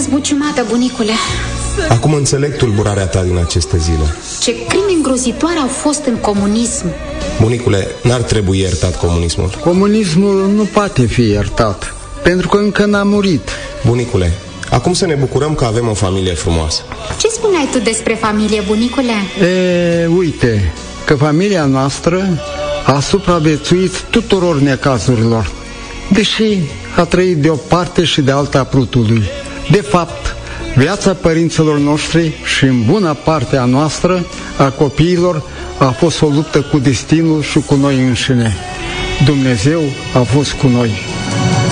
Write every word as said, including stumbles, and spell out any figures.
zbuciumată, bunicule. Acum înțeleg tulburarea ta din aceste zile. Ce crime îngrozitoare au fost în comunism. Bunicule, n-ar trebui iertat comunismul. Comunismul nu poate fi iertat, pentru că încă n-a murit. Bunicule, acum să ne bucurăm că avem o familie frumoasă. Ce spuneai tu despre familie, bunicule? E, uite, că familia noastră a supraviețuit tuturor necazurilor, deși a trăit de o parte și de alta a prutului. De fapt, viața părinților noștri și în bună parte a noastră, a copiilor, a fost o luptă cu destinul și cu noi înșine. Dumnezeu a fost cu noi.